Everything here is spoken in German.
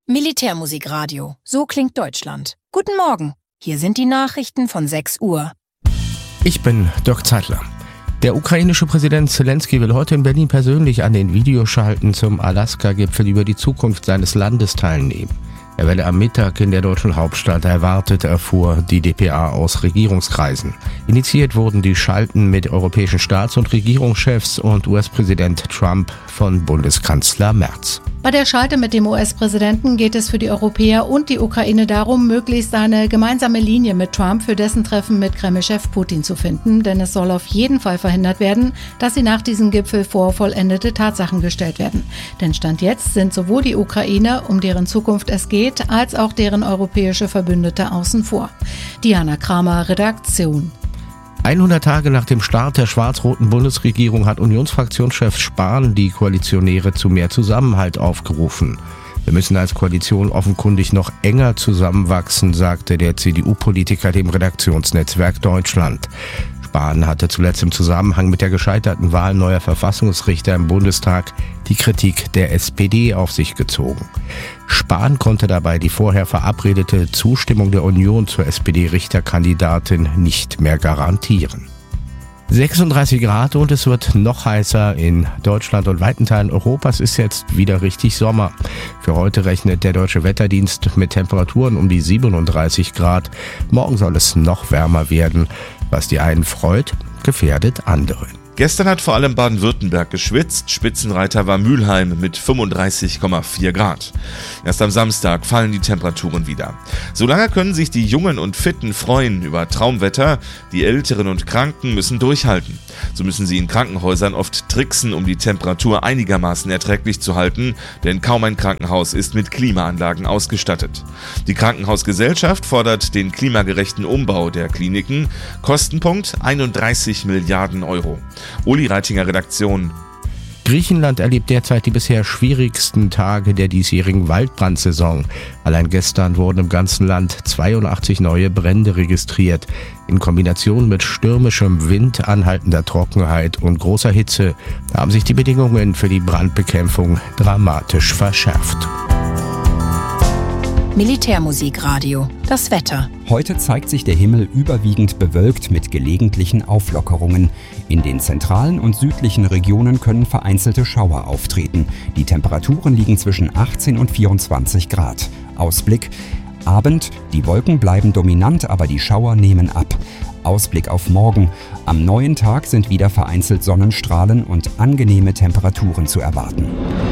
Militärmusikradio. So klingt Deutschland. Guten Morgen. Hier sind die Nachrichten von 6 Uhr. Ich bin Dirk Zeitler. Der ukrainische Präsident Zelensky will heute in Berlin persönlich an den Videoschalten zum Alaska-Gipfel über die Zukunft seines Landes teilnehmen. Er werde am Mittag in der deutschen Hauptstadt erwartet, erfuhr die dpa aus Regierungskreisen. Initiiert wurden die Schalten mit europäischen Staats- und Regierungschefs und US-Präsident Trump von Bundeskanzler Merz. Bei der Schalte mit dem US-Präsidenten geht es für die Europäer und die Ukraine darum, möglichst eine gemeinsame Linie mit Trump für dessen Treffen mit Kreml-Chef Putin zu finden, denn es soll auf jeden Fall verhindert werden, dass sie nach diesem Gipfel vor vollendete Tatsachen gestellt werden. Denn Stand jetzt sind sowohl die Ukraine, um deren Zukunft es geht, als auch deren europäische Verbündete außen vor. Diana Kramer, Redaktion. 100 Tage nach dem Start der schwarz-roten Bundesregierung hat Unionsfraktionschef Spahn die Koalitionäre zu mehr Zusammenhalt aufgerufen. Wir müssen als Koalition offenkundig noch enger zusammenwachsen, sagte der CDU-Politiker dem Redaktionsnetzwerk Deutschland. Spahn hatte zuletzt im Zusammenhang mit der gescheiterten Wahl neuer Verfassungsrichter im Bundestag die Kritik der SPD auf sich gezogen. Spahn konnte dabei die vorher verabredete Zustimmung der Union zur SPD-Richterkandidatin nicht mehr garantieren. 36 Grad und es wird noch heißer. In Deutschland und weiten Teilen Europas ist jetzt wieder richtig Sommer. Für heute rechnet der Deutsche Wetterdienst mit Temperaturen um die 37 Grad. Morgen soll es noch wärmer werden. Was die einen freut, gefährdet andere. Gestern hat vor allem Baden-Württemberg geschwitzt. Spitzenreiter war Mülheim mit 35,4 Grad. Erst am Samstag fallen die Temperaturen wieder. Solange können sich die Jungen und Fitten freuen über Traumwetter. Die Älteren und Kranken müssen durchhalten. So müssen sie in Krankenhäusern oft tricksen, um die Temperatur einigermaßen erträglich zu halten, denn kaum ein Krankenhaus ist mit Klimaanlagen ausgestattet. Die Krankenhausgesellschaft fordert den klimagerechten Umbau der Kliniken. Kostenpunkt 31 Milliarden Euro. Uli Reitinger, Redaktion. Griechenland erlebt derzeit die bisher schwierigsten Tage der diesjährigen Waldbrandsaison. Allein gestern wurden im ganzen Land 82 neue Brände registriert. In Kombination mit stürmischem Wind, anhaltender Trockenheit und großer Hitze haben sich die Bedingungen für die Brandbekämpfung dramatisch verschärft. Militärmusikradio. Das Wetter. Heute zeigt sich der Himmel überwiegend bewölkt mit gelegentlichen Auflockerungen. In den zentralen und südlichen Regionen können vereinzelte Schauer auftreten. Die Temperaturen liegen zwischen 18 und 24 Grad. Ausblick: Abend, die Wolken bleiben dominant, aber die Schauer nehmen ab. Ausblick auf morgen. Am neuen Tag sind wieder vereinzelt Sonnenstrahlen und angenehme Temperaturen zu erwarten.